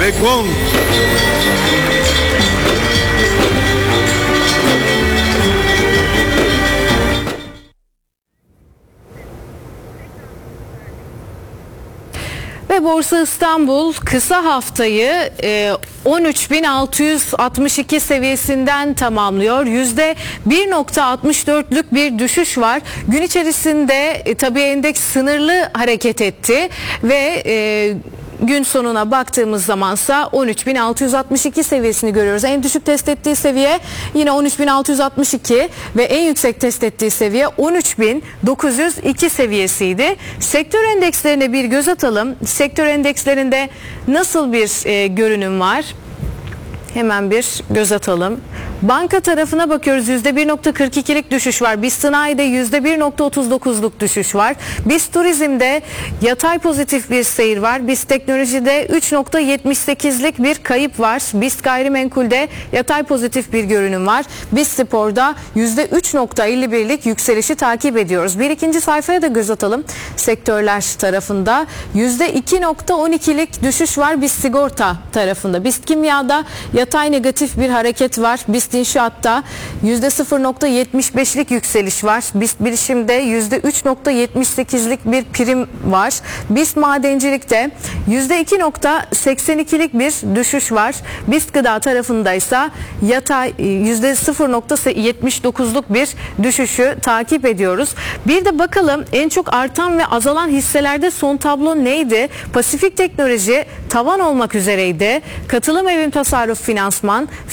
Ekon. Ve Borsa İstanbul kısa haftayı 13.662 seviyesinden tamamlıyor. %1.64'lük bir düşüş var. Gün içerisinde tabii endeks sınırlı hareket etti ve gün sonuna baktığımız zamansa 13.662 seviyesini görüyoruz. En düşük test ettiği seviye yine 13.662 ve en yüksek test ettiği seviye 13.902 seviyesiydi. Sektör endekslerine bir göz atalım. Sektör endekslerinde nasıl bir görünüm var? Hemen bir göz atalım. Banka tarafına bakıyoruz. %1.42'lik düşüş var. BIST Sanayi'de %1.39'luk düşüş var. BIST Turizm'de yatay pozitif bir seyir var. BIST Teknoloji'de 3.78'lik bir kayıp var. BIST Gayrimenkul'de yatay pozitif bir görünüm var. BIST Spor'da %3.51'lik yükselişi takip ediyoruz. Bir ikinci sayfaya da göz atalım. Sektörler tarafında %2.12'lik düşüş var BIST Sigorta tarafında. BIST Kimya'da yatay negatif bir hareket var. BIST İnşaat'ta %0.75'lik yükseliş var. BIST Bilişim'de %3.78'lik bir prim var. BIST Madencilik'te %2.82'lik bir düşüş var. BIST Gıda tarafında ise yatay %0.79'luk bir düşüşü takip ediyoruz. Bir de bakalım en çok artan ve azalan hisselerde son tablo neydi? Pasifik Teknoloji tavan olmak üzereydi. Katılım Evim Tasarruf Finansman,